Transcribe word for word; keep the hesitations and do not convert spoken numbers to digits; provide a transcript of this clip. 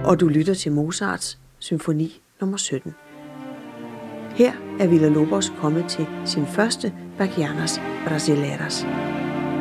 og du lytter til Mozarts symfoni nummer sytten. Her er Villa-Lobos kommet til sin første Bachianas Brasileiras.